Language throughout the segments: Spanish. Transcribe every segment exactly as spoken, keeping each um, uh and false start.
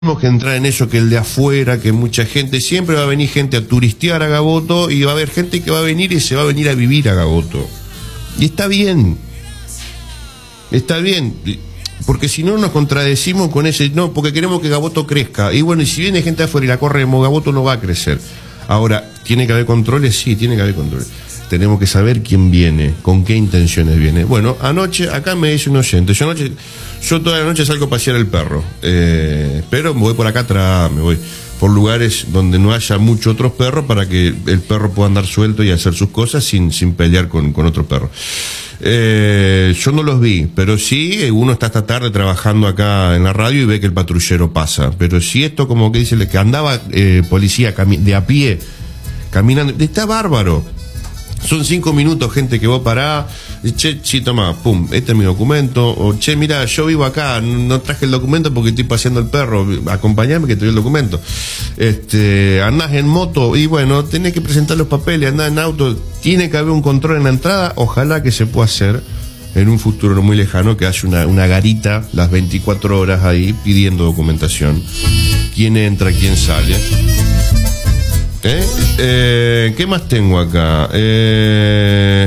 Tenemos que entrar en eso, que el de afuera, que mucha gente, siempre va a venir gente a turistear a Gaboto y va a haber gente que va a venir y se va a venir a vivir a Gaboto. Y está bien, está bien, porque si no nos contradecimos con ese, no, porque queremos que Gaboto crezca. Y bueno, y si viene gente afuera y la corremos, Gaboto no va a crecer. Ahora, ¿tiene que haber controles? Sí, tiene que haber controles. Tenemos que saber quién viene, con qué intenciones viene. Bueno, anoche, acá me dice un oyente, yo anoche, yo toda la noche salgo a pasear el perro, eh, pero me voy por acá atrás, me voy por lugares donde no haya muchos otros perros para que el perro pueda andar suelto y hacer sus cosas sin, sin pelear con, con otro perro. Eh, yo no los vi, pero sí, uno está esta tarde trabajando acá en la radio y ve que el patrullero pasa. Pero si esto, como que dice, que andaba eh, policía de a pie, caminando, está bárbaro. Son cinco minutos, gente que vos pará, che, sí, toma, pum, este es mi documento, o che, mira, yo vivo acá, no traje el documento porque estoy paseando el perro, acompañame que te doy el documento. Este, andás en moto, y bueno, tenés que presentar los papeles, andás en auto, tiene que haber un control en la entrada, ojalá que se pueda hacer en un futuro no muy lejano, que haya una, una garita las veinticuatro horas ahí pidiendo documentación, quién entra, quién sale. ¿Eh? Eh, ¿Qué más tengo acá? Eh,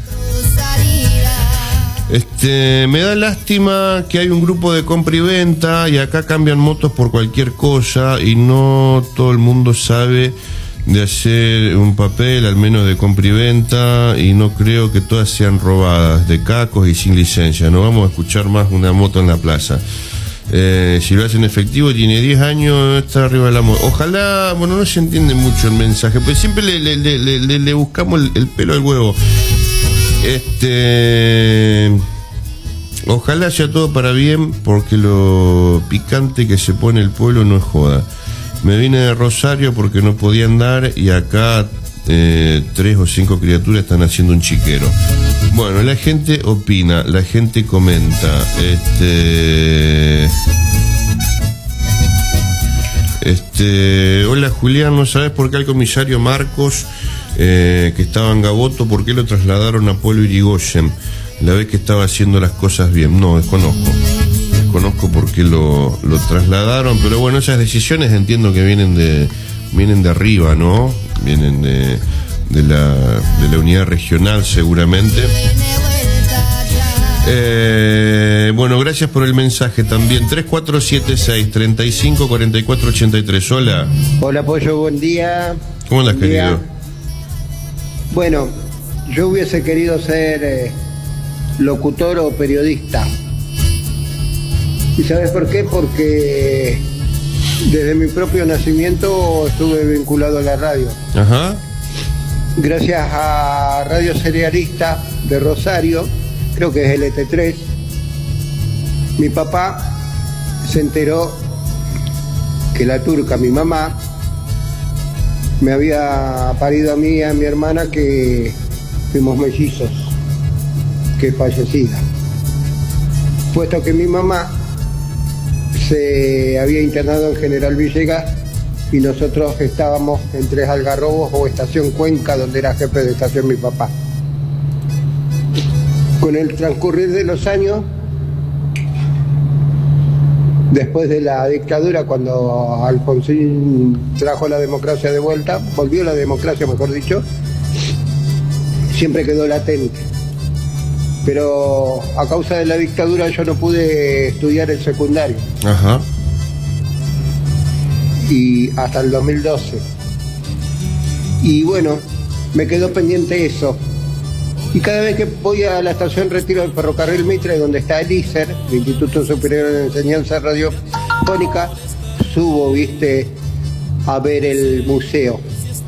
este, me da lástima que hay un grupo de compra y venta y acá cambian motos por cualquier cosa y no todo el mundo sabe de hacer un papel, al menos de compra y venta, y no creo que todas sean robadas, de cacos y sin licencia. No vamos a escuchar más una moto en la plaza. Eh, si lo hacen efectivo, tiene diez años, está arriba de la moto. Ojalá, bueno, no se entiende mucho el mensaje, pero siempre le, le, le, le, le buscamos el, el pelo al huevo. Este, ojalá sea todo para bien, porque lo picante que se pone el pueblo no es joda. Me vine de Rosario porque no podía andar y acá eh, tres o cinco criaturas están haciendo un chiquero. Bueno, la gente opina, la gente comenta. Este. Este. Hola Julián, ¿no sabes por qué al comisario Marcos, eh, que estaba en Gaboto, por qué lo trasladaron a Pueblo Irigoyen? La vez que estaba haciendo las cosas bien. No, desconozco. Desconozco por qué lo, lo trasladaron, pero bueno, esas decisiones entiendo que vienen de, vienen de arriba, ¿no? Vienen de. De la, de la unidad regional seguramente. Eh, bueno, gracias por el mensaje también. Tres cuatro siete seis, treinta y cinco, cuarenta y cuatro, ochenta y tres. Hola. Hola Pollo, buen día. ¿Cómo andas, querido? Bueno, yo hubiese querido ser eh, locutor o periodista. ¿Y sabes por qué? Porque desde mi propio nacimiento estuve vinculado a la radio. Ajá. Gracias a Radio Cerealista de Rosario, creo que es L T tres, mi papá se enteró que la turca, mi mamá, me había parido a mí y a mi hermana, que fuimos mellizos, que es fallecida. Puesto que mi mamá se había internado en General Villegas y nosotros estábamos en Tres Algarrobos o Estación Cuenca, donde era jefe de estación mi papá. Con el transcurrir de los años, después de la dictadura, cuando Alfonsín trajo la democracia de vuelta, volvió la democracia, mejor dicho, siempre quedó latente. Pero a causa de la dictadura yo no pude estudiar el secundario. Ajá. Y hasta el dos mil doce. Y bueno, me quedó pendiente eso. Y cada vez que voy a la estación Retiro del Ferrocarril Mitre, donde está el I S E R, el Instituto Superior de Enseñanza Radiofónica, subo, viste, a ver el museo.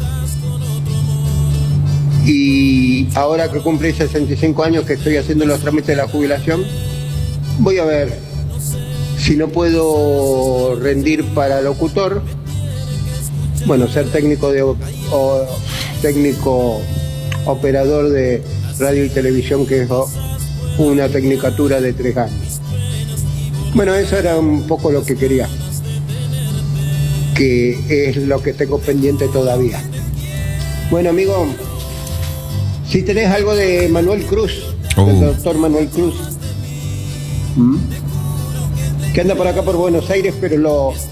Y ahora que cumple sesenta y cinco años, que estoy haciendo los trámites de la jubilación, voy a ver si no puedo rendir para locutor, bueno, ser técnico de o, técnico operador de radio y televisión, que es una tecnicatura de tres años. Bueno, eso era un poco lo que quería, que es lo que tengo pendiente todavía. Bueno, amigo, si tenés algo de Manuel Cruz, oh. del doctor Manuel Cruz, ¿Mm? que anda por acá por Buenos Aires, pero lo